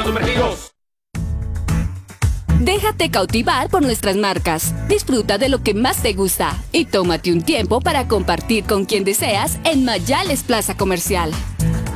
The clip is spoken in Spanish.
sumergidos. Déjate cautivar por nuestras marcas. Disfruta de lo que más te gusta y tómate un tiempo para compartir con quien deseas en Mayales Plaza Comercial.